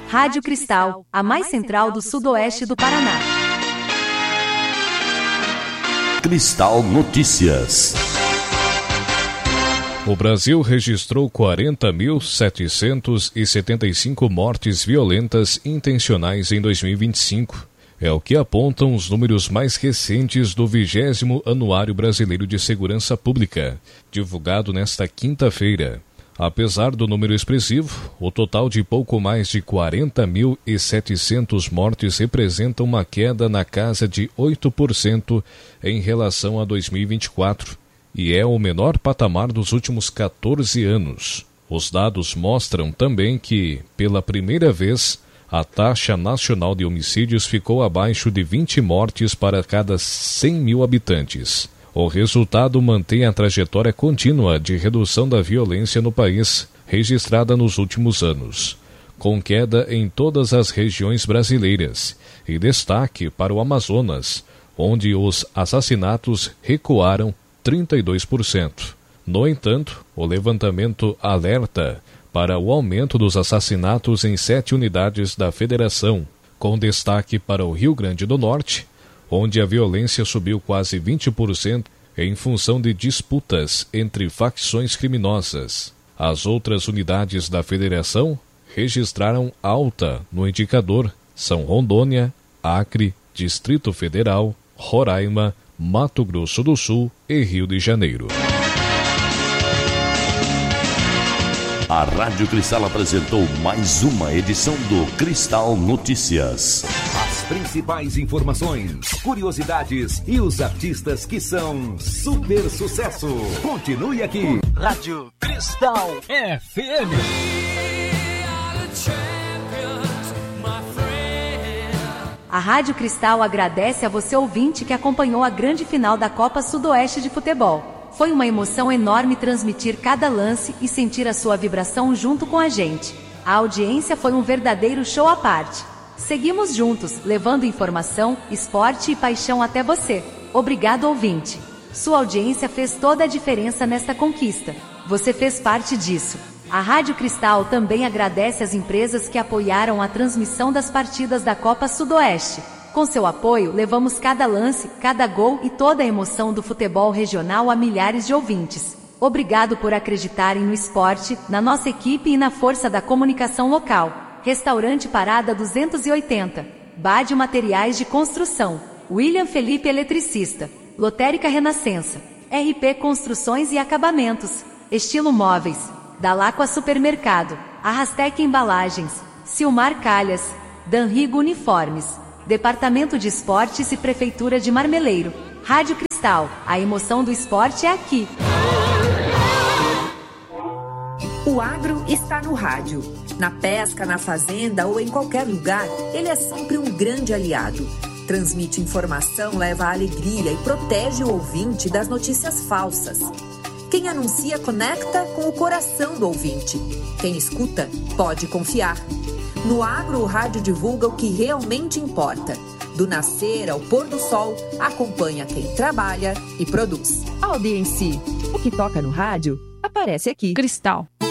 Rádio Cristal, a mais central do sudoeste do Paraná. Cristal Notícias. O Brasil registrou 40.775 mortes violentas intencionais em 2025. É o que apontam os números mais recentes do 20º Anuário Brasileiro de Segurança Pública, divulgado nesta quinta-feira. Apesar do número expressivo, o total de pouco mais de 40.700 mortes representa uma queda na casa de 8% em relação a 2024, e é o menor patamar dos últimos 14 anos. Os dados mostram também que, pela primeira vez, a taxa nacional de homicídios ficou abaixo de 20 mortes para cada 100 mil habitantes. O resultado mantém a trajetória contínua de redução da violência no país, registrada nos últimos anos, com queda em todas as regiões brasileiras, e destaque para o Amazonas, onde os assassinatos recuaram 32%. No entanto, o levantamento alerta para o aumento dos assassinatos em 7 unidades da Federação, com destaque para o Rio Grande do Norte, onde a violência subiu quase 20% em função de disputas entre facções criminosas. As outras unidades da Federação registraram alta no indicador: são Rondônia, Acre, Distrito Federal, Roraima, Mato Grosso do Sul e Rio de Janeiro. A Rádio Cristal apresentou mais uma edição do Cristal Notícias. As principais informações, curiosidades e os artistas que são super sucesso. Continue aqui. Rádio Cristal FM. A Rádio Cristal agradece a você ouvinte que acompanhou a grande final da Copa Sudoeste de Futebol. Foi uma emoção enorme transmitir cada lance e sentir a sua vibração junto com a gente. A audiência foi um verdadeiro show à parte. Seguimos juntos, levando informação, esporte e paixão até você. Obrigado, ouvinte. Sua audiência fez toda a diferença nesta conquista. Você fez parte disso. A Rádio Cristal também agradece às empresas que apoiaram a transmissão das partidas da Copa Sudoeste. Com seu apoio, levamos cada lance, cada gol e toda a emoção do futebol regional a milhares de ouvintes. Obrigado por acreditarem no esporte, na nossa equipe e na força da comunicação local. Restaurante Parada 280. Bade Materiais de Construção. William Felipe Eletricista. Lotérica Renascença. RP Construções e Acabamentos. Estilo Móveis. Dalacqua Supermercado. Arrastec Embalagens. Silmar Calhas. Danrigo Uniformes. Departamento de Esportes e Prefeitura de Marmeleiro. Rádio Cristal, a emoção do esporte é aqui. O agro está no rádio. Na pesca, na fazenda ou em qualquer lugar, ele é sempre um grande aliado. Transmite informação, leva alegria e protege o ouvinte das notícias falsas. Quem anuncia conecta com o coração do ouvinte. Quem escuta pode confiar. No agro, o rádio divulga o que realmente importa. Do nascer ao pôr do sol, acompanha quem trabalha e produz. Audiência. O que toca no rádio, aparece aqui. Cristal.